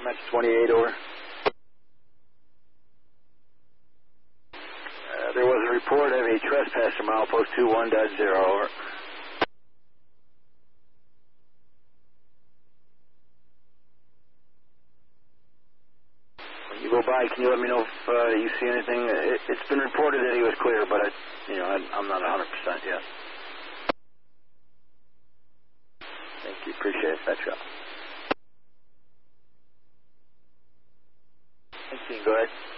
Metro 28, over. There was a report of a trespasser, milepost 21.0, over. When you go by, can you let me know if you see anything? It's been reported that he was clear, but I'm not 100% yet. Thank you. Appreciate it, Fetch up. Thank you. Go ahead.